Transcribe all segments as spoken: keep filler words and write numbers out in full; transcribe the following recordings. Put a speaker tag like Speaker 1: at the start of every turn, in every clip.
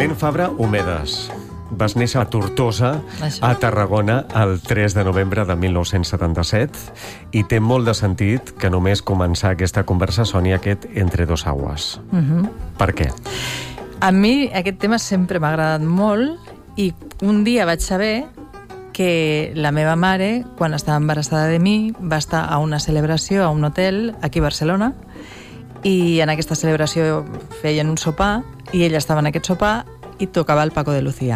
Speaker 1: Belén Fabra Homedes. Vas néixer a Tortosa,
Speaker 2: Això.
Speaker 1: a Tarragona, el tres de novembre de mil nou-cents setanta-set, i té molt de sentit que només començar aquesta conversa soni aquest Entre dos aguas.
Speaker 2: Uh-huh.
Speaker 1: Per què?
Speaker 2: A mi aquest tema sempre m'ha agradat molt i un dia vaig saber que la meva mare, quan estava embarassada de mi, va estar a una celebració a un hotel aquí a Barcelona i en aquesta celebració feien un sopar i ella estava en aquest sopar i tocava el Paco de Lucía.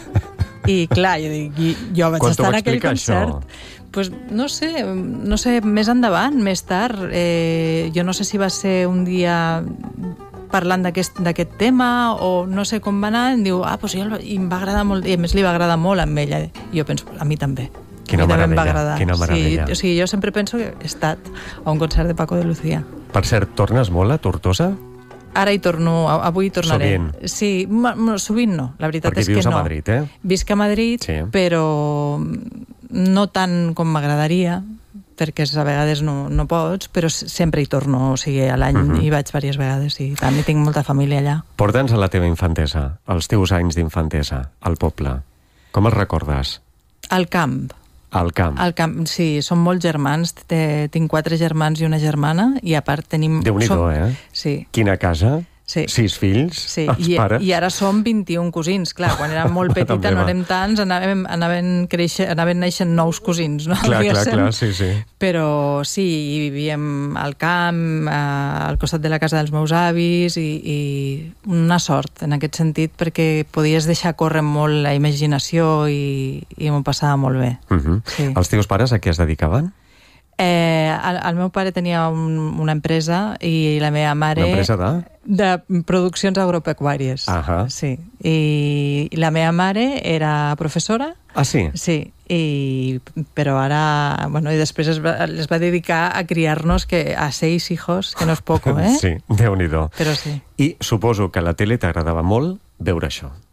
Speaker 2: I clar, jo dic, jo vaig
Speaker 1: Quan
Speaker 2: estar en
Speaker 1: t'ho va
Speaker 2: aquell
Speaker 1: explicar,
Speaker 2: concert.
Speaker 1: això?
Speaker 2: Pues, no sé, no sé, més endavant, més tard. Eh, jo no sé si va ser un dia parlant d'aquest d'aquest tema o no sé com va anar, em diu, ah, doncs jo, i em va agradar molt, i a més li va agradar molt a ella. Jo penso, a mi també.
Speaker 1: Quina
Speaker 2: a mi també em va
Speaker 1: meravella,
Speaker 2: agradar.
Speaker 1: quina meravella.
Speaker 2: Sí, o sigui, jo sempre penso que he estat a un concert de Paco de Lucía.
Speaker 1: Per cert, tornes molt a Tortosa?
Speaker 2: Ara hi torno, avui hi tornaré.
Speaker 1: Sovint?
Speaker 2: Sí, ma, no, sovint no, la veritat
Speaker 1: Perquè
Speaker 2: és que no.
Speaker 1: vius a Madrid, eh?
Speaker 2: Visc a Madrid,
Speaker 1: Sí.
Speaker 2: però no tant com m'agradaria, perquè a vegades no, no pots, però sempre hi torno, o sigui, a l'any
Speaker 1: Mhm.
Speaker 2: hi vaig diverses vegades i tant, i tinc molta família allà.
Speaker 1: Porta'ns a la teva infantesa, als teus anys d'infantesa, al poble. Com els recordes?
Speaker 2: Al camp,
Speaker 1: Al camp.
Speaker 2: al camp, sí, som molts germans, Té- tinc quatre germans i una germana, i a part tenim...
Speaker 1: Déu-n'hi-do,
Speaker 2: som-
Speaker 1: eh?
Speaker 2: Sí.
Speaker 1: Quina casa?
Speaker 2: Sí.
Speaker 1: Sis fills?
Speaker 2: Sí,
Speaker 1: Els
Speaker 2: I,
Speaker 1: pares?
Speaker 2: i ara som vint-i-un cosins. Clar, quan érem molt petita
Speaker 1: També
Speaker 2: no
Speaker 1: va.
Speaker 2: érem tants, anaven, anaven, créixer, anaven naixent nous cosins, no?
Speaker 1: Clar, clar,
Speaker 2: Diguéssim.
Speaker 1: clar, sí, sí.
Speaker 2: Però sí, hi vivíem al camp, eh, al costat de la casa dels meus avis, i, i una sort en aquest sentit, perquè podies deixar córrer molt la imaginació i, i m'ho passava molt bé.
Speaker 1: Uh -huh.
Speaker 2: Sí.
Speaker 1: Els teus pares a què es dedicaven?
Speaker 2: Eh, el, el meu pare tenia un, una empresa i la meva mare...
Speaker 1: Una empresa de?
Speaker 2: De produccions agropecuàries.
Speaker 1: Ahà.
Speaker 2: Sí. I, I la meva mare era professora.
Speaker 1: Ah, sí?
Speaker 2: Sí, i, però ara... Bueno, i després es va, es va dedicar a criar-nos que, a seis hijos, que no és poco, eh?
Speaker 1: Sí, Déu-n'hi-do.
Speaker 2: Però sí.
Speaker 1: I suposo que a la tele t'agradava molt veure això.